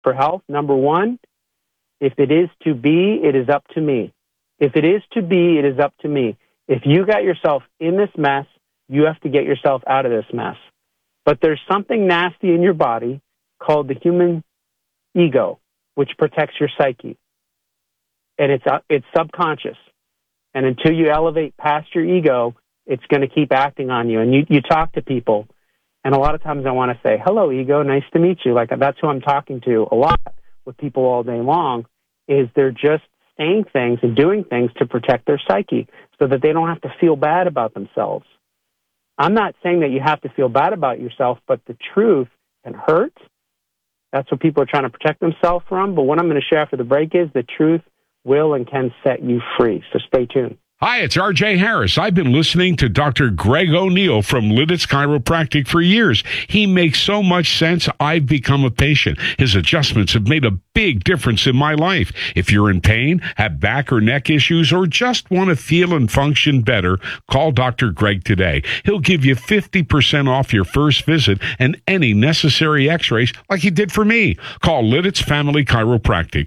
for health, number one, if it is to be, it is up to me. If it is to be, it is up to me. If you got yourself in this mess, you have to get yourself out of this mess. But there's something nasty in your body called the human ego, which protects your psyche. And it's subconscious. And until you elevate past your ego, it's going to keep acting on you. And you talk to people, and a lot of times I want to say, hello, ego, nice to meet you. Like, that's who I'm talking to a lot with people all day long, is they're just saying things and doing things to protect their psyche so that they don't have to feel bad about themselves. I'm not saying that you have to feel bad about yourself, but the truth can hurt. That's what people are trying to protect themselves from. But what I'm going to share after the break is the truth will and can set you free. So stay tuned. Hi, it's R.J. Harris. I've been listening to Dr. Greg O'Neill from Lidditz Chiropractic for years. He makes so much sense, I've become a patient. His adjustments have made a big difference in my life. If you're in pain, have back or neck issues, or just want to feel and function better, call Dr. Greg today. He'll give you 50% off your first visit and any necessary x-rays like he did for me. Call Lidditz Family Chiropractic,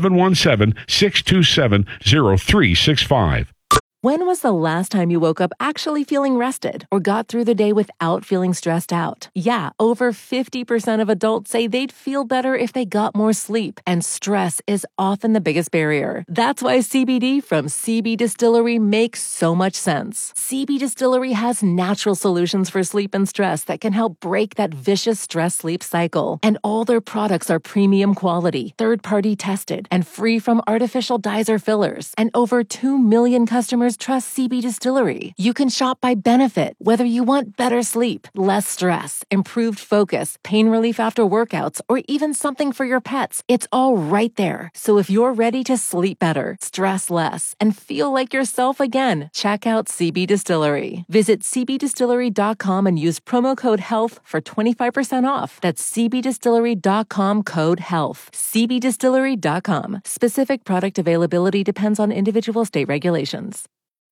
717-627-0365. When was the last time you woke up actually feeling rested or got through the day without feeling stressed out? Yeah, over 50% of adults say they'd feel better if they got more sleep, and stress is often the biggest barrier. That's why CBD from CB Distillery makes so much sense. CB Distillery has natural solutions for sleep and stress that can help break that vicious stress-sleep cycle. And all their products are premium quality, third-party tested, and free from artificial dyes or fillers. And over 2 million customers trust CB Distillery. You can shop by benefit, whether you want better sleep, less stress, improved focus, pain relief after workouts, or even something for your pets. It's all right there. So if you're ready to sleep better, stress less, and feel like yourself again, check out CB Distillery. Visit cbdistillery.com and use promo code HEALTH for 25% off. That's cbdistillery.com, code HEALTH. cbdistillery.com. Specific product availability depends on individual state regulations.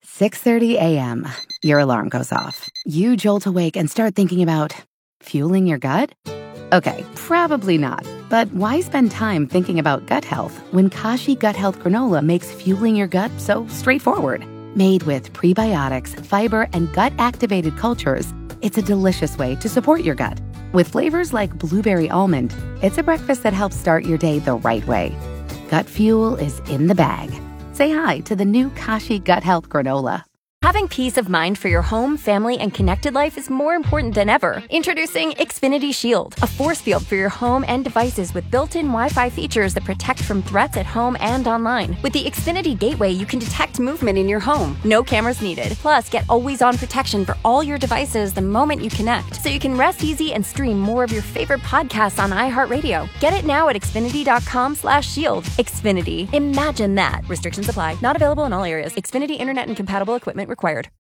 6:30 a.m. Your alarm goes off. You jolt awake and start thinking about fueling your gut? Okay, probably not. But why spend time thinking about gut health when Kashi Gut Health Granola makes fueling your gut so straightforward? Made with prebiotics, fiber, and gut-activated cultures, it's a delicious way to support your gut. With flavors like blueberry almond, it's a breakfast that helps start your day the right way. Gut fuel is in the bag. Say hi to the new Kashi Gut Health Granola. Having peace of mind for your home, family, and connected life is more important than ever. Introducing Xfinity Shield, a force field for your home and devices with built-in Wi-Fi features that protect from threats at home and online. With the Xfinity Gateway, you can detect movement in your home. No cameras needed. Plus, get always-on protection for all your devices the moment you connect, so you can rest easy and stream more of your favorite podcasts on iHeartRadio. Get it now at Xfinity.com/shield. Xfinity. Imagine that. Restrictions apply. Not available in all areas. Xfinity Internet and compatible equipment required.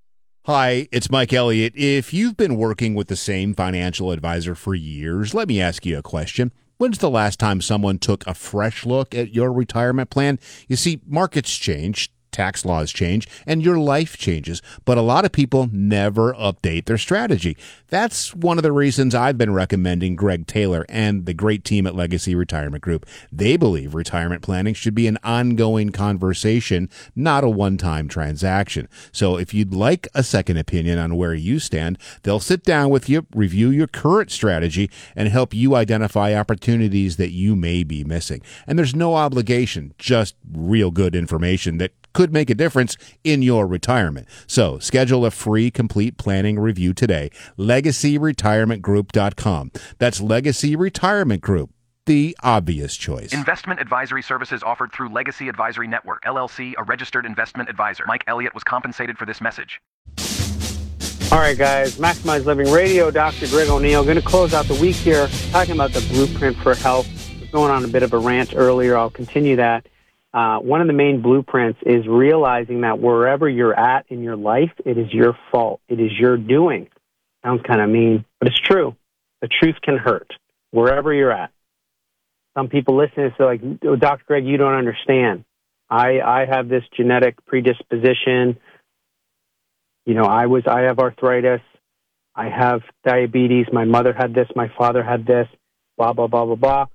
Hi, it's Mike Elliott. If you've been working with the same financial advisor for years, let me ask you a question. When's the last time someone took a fresh look at your retirement plan? You see, markets change, tax laws change, and your life changes, but a lot of people never update their strategy. That's one of the reasons I've been recommending Greg Taylor and the great team at Legacy Retirement Group. They believe retirement planning should be an ongoing conversation, not a one-time transaction. So if you'd like a second opinion on where you stand, they'll sit down with you, review your current strategy, and help you identify opportunities that you may be missing. And there's no obligation, just real good information that could make a difference in your retirement. So schedule a free complete planning review today. LegacyRetirementGroup.com. That's Legacy Retirement Group, the obvious choice. Investment advisory services offered through Legacy Advisory Network, LLC, a registered investment advisor. Mike Elliott was compensated for this message. All right, guys, Maximize Living Radio, Dr. Greg O'Neill. Going to close out the week here talking about the blueprint for health. I was going on a bit of a rant earlier. I'll continue that. One of the main blueprints is realizing that wherever you're at in your life, it is your fault. It is your doing. Sounds kind of mean, but it's true. The truth can hurt wherever you're at. Some people listen and say, like, oh, Dr. Greg, you don't understand. I have this genetic predisposition. You know, I have arthritis. I have diabetes. My mother had this. My father had this. Blah, blah, blah, blah, blah.